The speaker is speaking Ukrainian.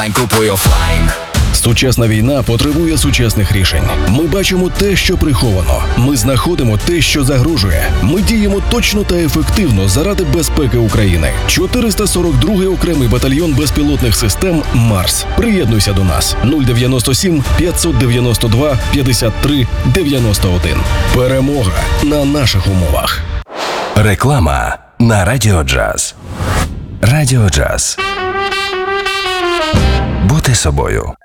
Купуй офлайн. Сучасна війна потребує сучасних рішень. Ми бачимо те, що приховано. Ми знаходимо те, що загрожує. Ми діємо точно та ефективно заради безпеки України. 442-й окремий батальйон безпілотних систем «Марс». Приєднуйся до нас. 097 592 53 91. Перемога на наших умовах. Реклама на Радіо Джаз. Радіо Джаз. Бути собою.